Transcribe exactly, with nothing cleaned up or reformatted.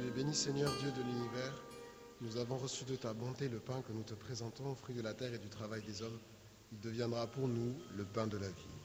es béni Seigneur Dieu de l'univers. Nous avons reçu de ta bonté le pain que nous te présentons, fruit de la terre et du travail des hommes. Il deviendra pour nous le pain de la vie.